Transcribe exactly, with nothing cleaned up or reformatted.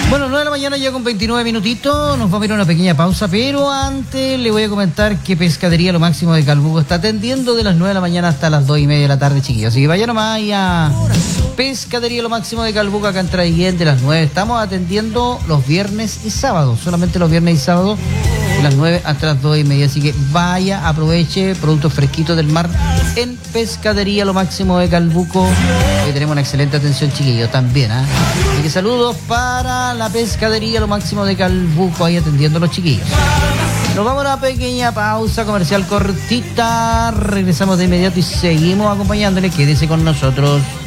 Bueno, nueve de la mañana ya con veintinueve minutitos, nos vamos a ir a una pequeña pausa, pero antes le voy a comentar que Pescadería Lo Máximo de Calbuco está atendiendo de las nueve de la mañana hasta las dos y media de la tarde, chiquillos. Así que vaya nomás ahí a Pescadería Lo Máximo de Calbuco, acá en Traiguén, de las nueve. Estamos atendiendo los viernes y sábados, solamente los viernes y sábados, de las nueve hasta las dos y media. Así que vaya, aproveche productos fresquitos del mar en Pescadería Lo Máximo de Calbuco. Hoy tenemos una excelente atención, chiquillos, también, ¿ah? ¿eh? Así que saludos para la Pescadería Lo Máximo de Calbuco, ahí atendiendo a los chiquillos. Nos vamos a una pequeña pausa comercial cortita. Regresamos de inmediato y seguimos acompañándole. Quédese con nosotros.